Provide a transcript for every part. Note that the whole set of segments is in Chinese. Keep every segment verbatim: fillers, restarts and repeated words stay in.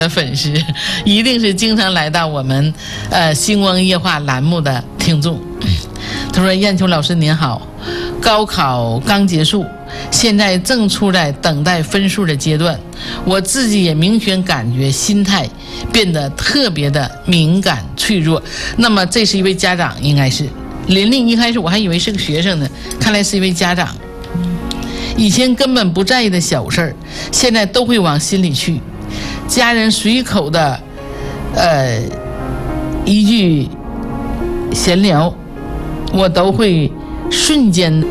的粉丝，一定是经常来到我们呃星光夜话栏目的听众。他说：“燕秋老师您好，高考刚结束，现在正处在等待分数的阶段，我自己也明显感觉心态变得特别的敏感脆弱。那么这是一位家长，应该是琳琳。一开始我还以为是个学生呢，看来是一位家长。以前根本不在意的小事儿，现在都会往心里去。家人随口的，呃，一句闲聊，我都会瞬间。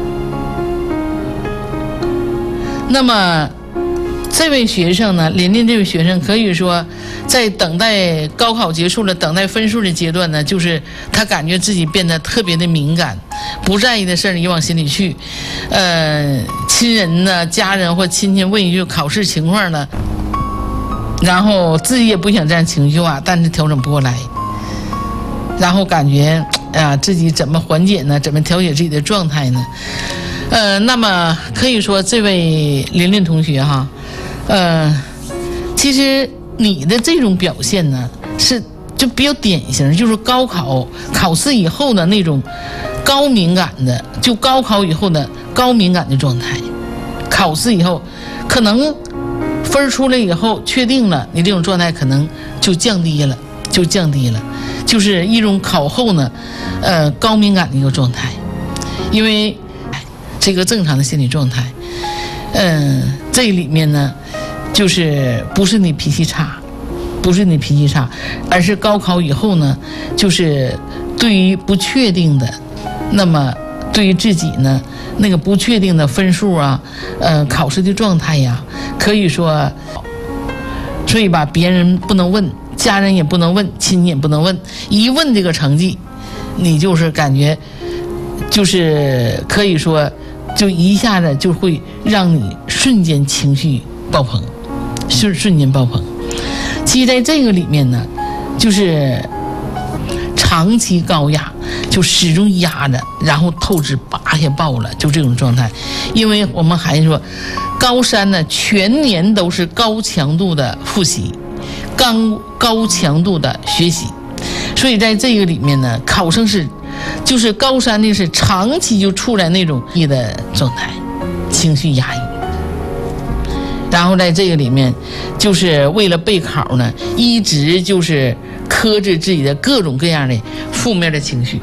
那么，这位学生呢，琳琳这位学生可以说，在等待高考结束了、等待分数的阶段呢，就是他感觉自己变得特别的敏感，不在意的事儿也往心里去。呃，亲人呢、家人或亲戚问一句考试情况呢。然后自己也不想这样情绪化，但是调整不过来，然后感觉啊自己怎么缓解呢？怎么调节自己的状态呢？呃，那么可以说这位琳琳同学哈，呃，其实你的这种表现呢是就比较典型，就是高考考试以后的那种高敏感的，就高考以后的高敏感的状态，考试以后可能。分出来以后确定了，你这种状态可能就降低了，就降低了，就是一种考后呢，呃，高敏感的一个状态，因为这个正常的心理状态，嗯、呃，这里面呢，就是不是你脾气差，不是你脾气差，而是高考以后呢，就是对于不确定的，那么对于自己呢。那个不确定的分数啊，呃，考试的状态呀，可以说，所以吧，别人不能问，家人也不能问，亲戚也不能问，一问这个成绩，你就是感觉，就是可以说，就一下子就会让你瞬间情绪爆棚，瞬瞬间爆棚。其实在这个里面呢，就是长期高压。就始终压着，然后透支拔下爆了，就这种状态。因为我们还说，高三呢全年都是高强度的复习，高高强度的学习，所以在这个里面呢，考生是就是高三呢是长期就处在那种抑的状态，情绪压抑。然后在这个里面，就是为了备考呢，一直就是克制自己的各种各样的负面的情绪。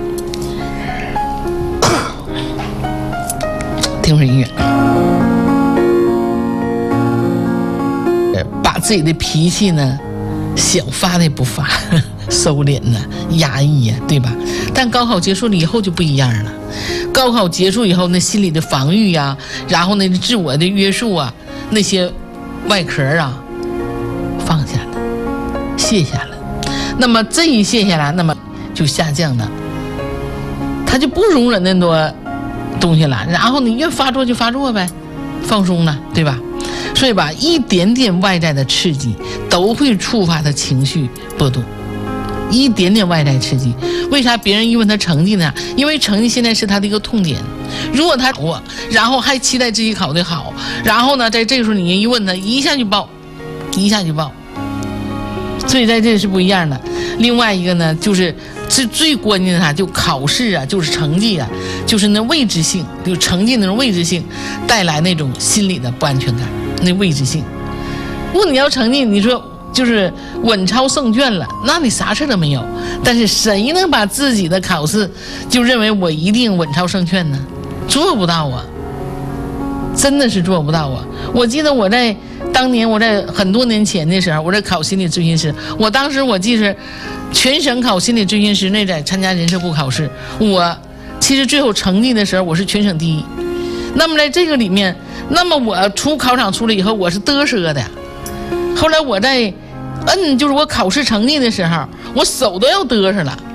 听会儿音乐，把自己的脾气呢，想发的不发，收敛呢，压抑呀，对吧？但高考结束了以后就不一样了。高考结束以后，那心理的防御呀，然后呢，自我的约束啊，那些外壳啊，放下了，卸下了。那么这一卸下来，那么就下降了，他就不容忍那么多东西了。然后你越发作就发作呗，放松了，对吧？所以吧，一点点外在的刺激都会触发他情绪波动。一点点外在刺激，为啥别人一问他成绩呢？因为成绩现在是他的一个痛点。如果他我，然后还期待自己考得好，然后呢，在这个时候你一问他，一下就爆，一下就爆。所以在这是不一样的。另外一个呢，就是是最关键的啥，就考试啊，就是成绩啊，就是那未知性，就成绩那种未知性带来那种心理的不安全感，那未知性。如果你要成绩，你说就是稳操胜券了，那你啥事都没有。但是谁能把自己的考试就认为我一定稳操胜券呢？做不到啊，真的是做不到啊。我记得我在当年我在很多年前的时候，我在考心理咨询师，我当时我记是全省考心理咨询师那在参加人社部考试，我其实最后成绩的时候我是全省第一。那么在这个里面，那么我出考场出来以后，我是嘚瑟的。后来我在摁就是我考试成绩的时候，我手都要嘚瑟了。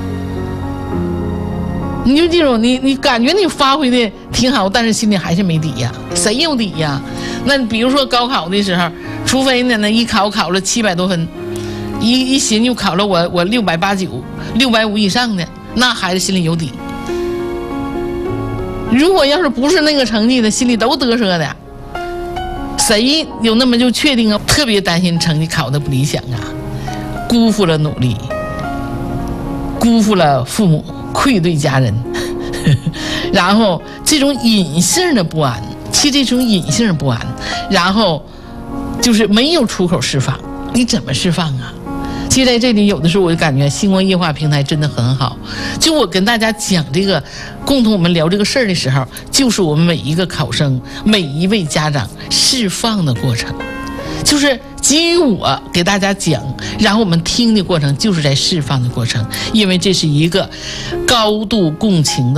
你就这种，你你感觉你发挥的挺好，但是心里还是没底呀。谁有底呀？那比如说高考的时候，除非呢，那一考考了七百多分，一一寻就考了我我六百八九、六百五以上的，那孩子心里有底。如果要是不是那个成绩的，心里都嘚瑟的， 谁有那么就确定啊？特别担心成绩考得不理想啊，辜负了努力，辜负了父母，愧对家人，然后这种隐性的不安，其实这种隐性的不安，然后就是没有出口释放，你怎么释放啊？其实在这里有的时候我就感觉星光夜话平台真的很好，就我跟大家讲这个，共同我们聊这个事儿的时候，就是我们每一个考生、每一位家长释放的过程，就是基于我给大家讲，然后我们听的过程就是在释放的过程，因为这是一个高度共情的